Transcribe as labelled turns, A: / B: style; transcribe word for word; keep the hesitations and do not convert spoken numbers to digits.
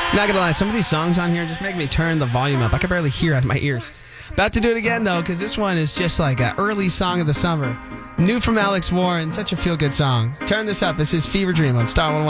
A: Not gonna lie, some of these songs on here just make me turn the volume up. I can barely hear out of my ears. About to do it again, though, because this one is just like an early song of the summer. New from Alex Warren, such a feel-good song. Turn this up. This is Fever Dream on Star one oh one.